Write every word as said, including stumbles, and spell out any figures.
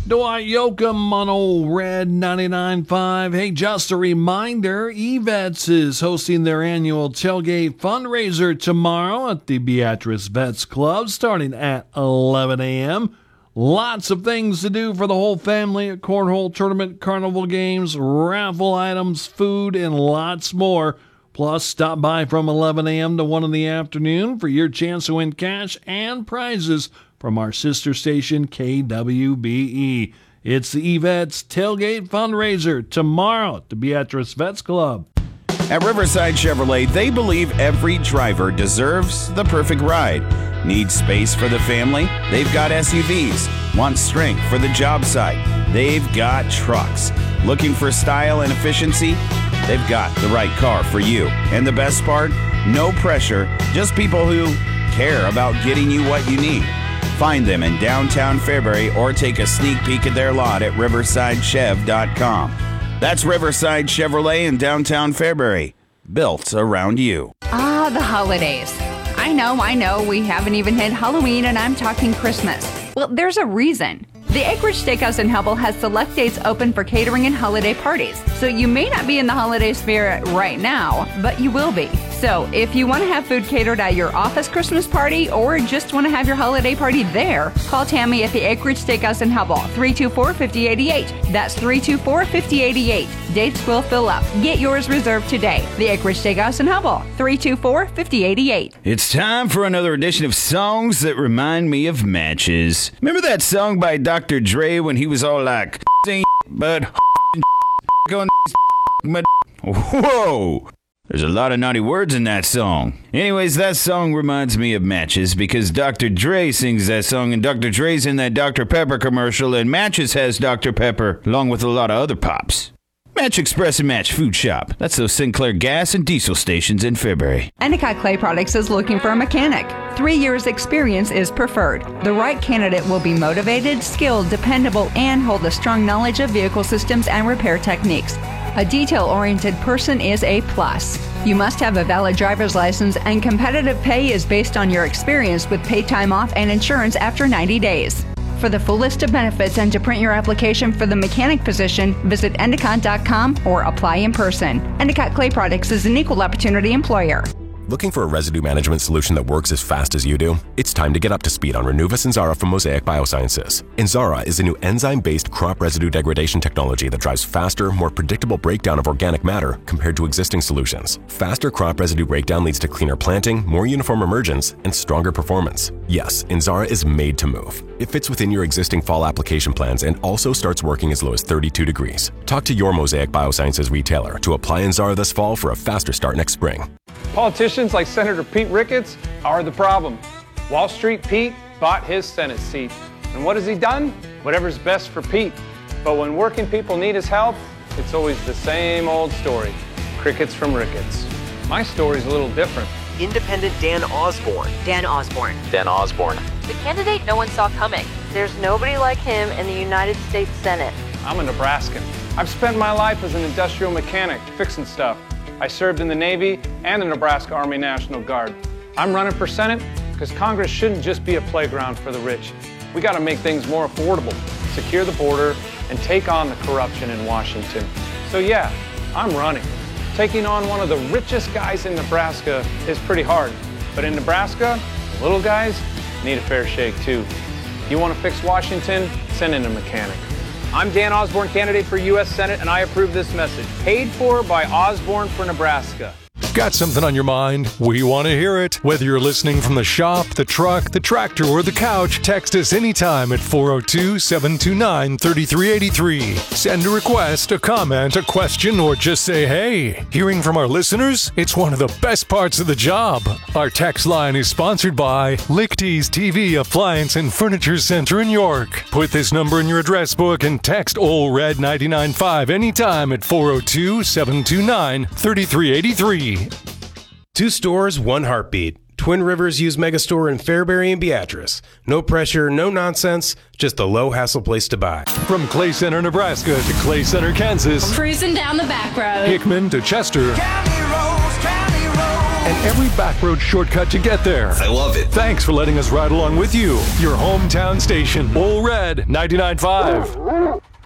Dwight Yoakam on old Red ninety-nine point five. Hey, just a reminder, eVets is hosting their annual tailgate fundraiser tomorrow at the Beatrice Vets Club starting at eleven a.m. Lots of things to do for the whole family: a cornhole tournament, carnival games, raffle items, food, and lots more. Plus, stop by from eleven a.m. to one in the afternoon for your chance to win cash and prizes from our sister station, K W B E. It's the eVets Tailgate Fundraiser tomorrow at the Beatrice Vets Club. At Riverside Chevrolet, they believe every driver deserves the perfect ride. Need space for the family? They've got S U Vs. Want strength for the job site? They've got trucks. Looking for style and efficiency? They've got the right car for you. And the best part? No pressure, just people who care about getting you what you need. Find them in downtown Fairbury or take a sneak peek at their lot at riverside chev dot com. That's Riverside Chevrolet in downtown Fairbury. Built around you. Ah, the holidays. I know, I know, we haven't even hit Halloween and I'm talking Christmas. Well, there's a reason. The Acreage Steakhouse in Hubble has select dates open for catering and holiday parties. So you may not be in the holiday spirit right now, but you will be. So if you want to have food catered at your office Christmas party or just want to have your holiday party there, call Tammy at the Acreage Steakhouse in Hubble, three two four, five oh eight eight. That's three two four, five oh eight eight. Dates will fill up. Get yours reserved today. The Acreage Steakhouse in Hubble, three two four, five oh eight eight. It's time for another edition of Songs That Remind Me of Matches. Remember that song by Doctor Dre when he was all like, but whoa! There's a lot of naughty words in that song. Anyways, that song reminds me of Matches because Doctor Dre sings that song, and Doctor Dre's in that Doctor Pepper commercial, and Matches has Doctor Pepper along with a lot of other pops. Match Express and Match Food Shop. That's those Sinclair gas and diesel stations in Fairbury. Endicott Clay Products is looking for a mechanic. Three years experience is preferred. The right candidate will be motivated, skilled, dependable, and hold a strong knowledge of vehicle systems and repair techniques. A detail-oriented person is a plus. You must have a valid driver's license, and competitive pay is based on your experience with paid time off and insurance after ninety days. For the full list of benefits and to print your application for the mechanic position, visit endicott dot com or apply in person. Endicott Clay Products is an equal opportunity employer. Looking for a residue management solution that works as fast as you do? It's time to get up to speed on Renuvus Inzara from Mosaic Biosciences. Inzara is a new enzyme-based crop residue degradation technology that drives faster, more predictable breakdown of organic matter compared to existing solutions. Faster crop residue breakdown leads to cleaner planting, more uniform emergence, and stronger performance. Yes, Inzara is made to move. It fits within your existing fall application plans and also starts working as low as thirty-two degrees. Talk to your Mosaic Biosciences retailer to apply Inzara this fall for a faster start next spring. Politicians like Senator Pete Ricketts are the problem. Wall Street Pete bought his Senate seat. And what has he done? Whatever's best for Pete. But when working people need his help, it's always the same old story. Crickets from Ricketts. My story's a little different. Independent Dan Osborne. Dan Osborne. Dan Osborne. The candidate no one saw coming. There's nobody like him in the United States Senate. I'm a Nebraskan. I've spent my life as an industrial mechanic, fixing stuff. I served in the Navy and the Nebraska Army National Guard. I'm running for Senate because Congress shouldn't just be a playground for the rich. We got to make things more affordable, secure the border, and take on the corruption in Washington. So yeah, I'm running. Taking on one of the richest guys in Nebraska is pretty hard. But in Nebraska, the little guys need a fair shake too. You want to fix Washington? Send in a mechanic. I'm Dan Osborne, candidate for U S Senate, and I approve this message. Paid for by Osborne for Nebraska. Got something on your mind? We want to hear it. Whether you're listening from the shop, the truck, the tractor, or the couch, text us anytime at four oh two, seven two nine, three three eight three. Send a request, a comment, a question, or just say hey. Hearing from our listeners? It's one of the best parts of the job. Our text line is sponsored by Lichty's T V Appliance and Furniture Center in York. Put this number in your address book and text Ol Red ninety-nine point five anytime at four oh two, seven two nine, three three eight three. Two stores, one heartbeat. Twin Rivers Used Megastore in Fairbury and Beatrice. No pressure, no nonsense, just a low-hassle place to buy. From Clay Center, Nebraska to Clay Center, Kansas. Cruising down the back road. Hickman to Chester. County roads, county roads. and every backroad shortcut to get there. I love it. Thanks for letting us ride along with you. Your hometown station, Ole Red ninety-nine point five.